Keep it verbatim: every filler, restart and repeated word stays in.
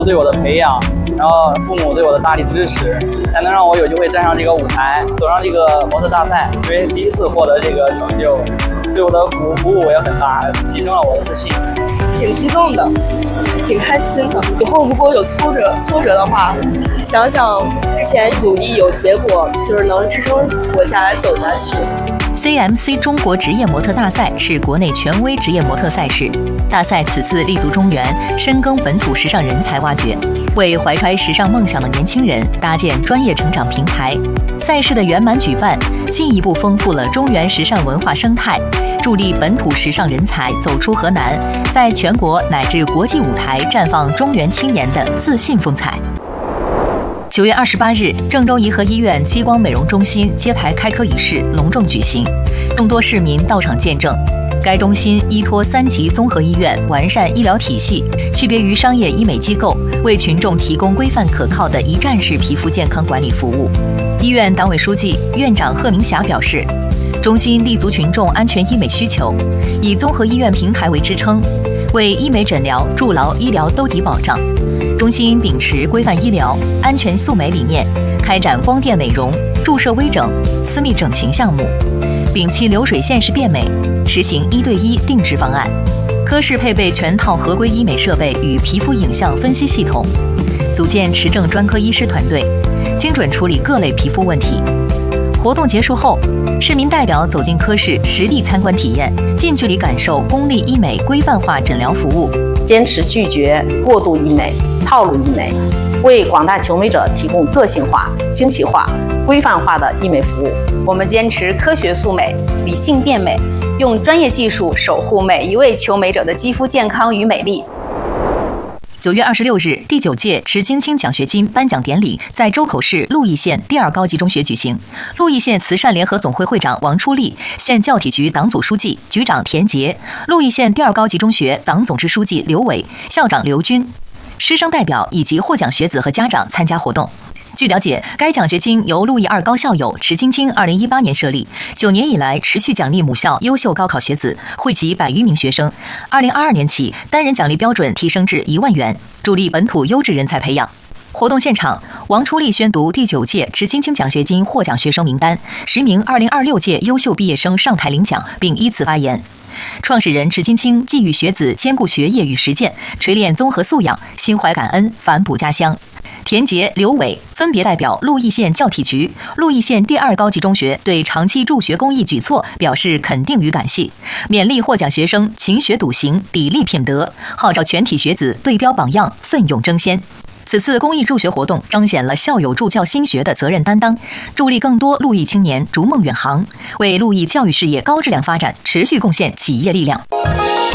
对我的培养，然后父母对我的大力支持，才能让我有机会站上这个舞台，走上这个模特大赛。因为第一次获得这个成就，对我的鼓鼓舞也很大，提升了我的自信。 挺激动的，挺开心的。以后如果有挫折挫折的话，想想之前努力有结果，就是能支撑我下来走下去。 C M C 中国职业模特大赛是国内权威职业模特赛事，大赛此次立足中原，深耕本土时尚人才挖掘，为怀揣时尚梦想的年轻人搭建专业成长平台。赛事的圆满举办，进一步丰富了中原时尚文化生态，助力本土时尚人才走出河南，在全国乃至国际舞台绽放中原青年的自信风采。九月二十八日，郑州颐和医院激光美容中心揭牌开科仪式隆重举行，众多市民到场见证。该中心依托三级综合医院完善医疗体系，区别于商业医美机构，为群众提供规范可靠的一站式皮肤健康管理服务。医院党委书记、院长贺明霞表示，中心立足群众安全医美需求，以综合医院平台为支撑，为医美诊疗、助劳医疗兜底保障。中心秉持规范医疗、安全速美理念，开展光电美容、注射微整、私密整形项目，摒弃流水线式变美，实行一对一定制方案。科室配备全套合规医美设备与皮肤影像分析系统，组建持证专科医师团队，精准处理各类皮肤问题。活动结束后，市民代表走进科室实地参观体验，近距离感受公立医美规范化诊疗服务。 坚持拒绝过度医美、套路医美，为广大求美者提供个性化、精细化、规范化的医美服务。 我们坚持科学速美、理性变美，用专业技术守护每一位求美者的肌肤健康与美丽。 九月二十六日，第九届持金青奖学金颁奖典礼在周口市鹿邑县第二高级中学举行。鹿邑县慈善联合总会会长王初立、县教体局党组书记、局长田杰、鹿邑县第二高级中学党总支书记刘伟、校长刘军、师生代表以及获奖学子和家长参加活动。据了解，该奖学金由鹿邑二高校友池青青二零一八年设立，九年以来持续奖励母校优秀高考学子，惠及百余名学生。二零二二年起，单人奖励标准提升至一万元，助力本土优质人才培养。活动现场，王初立宣读第九届池青青奖学金获奖学生名单，十名二零二六届优秀毕业生上台领奖，并依次发言。创始人池青青寄予学子兼顾学业与实践，锤炼综合素养，心怀感恩，反哺家乡。田杰、刘伟分别代表鹿邑县教体局、鹿邑县第二高级中学对长期助学公益举措表示肯定与感谢，勉励获奖学生勤学笃行、砥砺品德，号召全体学子对标榜样，奋勇争先。此次公益助学活动彰显了校友助教心学的责任担当，助力更多鹿邑青年逐梦远航，为鹿邑教育事业高质量发展持续贡献企业力量。